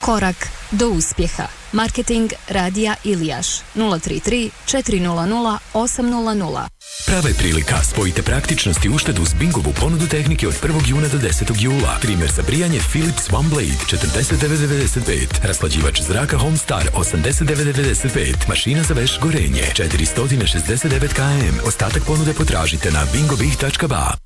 Korak do uspjeha. Marketing Radija Ilijaš 033 400 800. Prava je prilika, spojite praktičnost i uštedu s Bingovu ponudu tehnike od 1. juna do 10. jula. Trimer za brijanje Philips One Blade 49,95. Raslađivač zraka Homestar 89,95. Mašina za veš gorenje 469 km. Ostatak ponude potražite na bingobih.ba.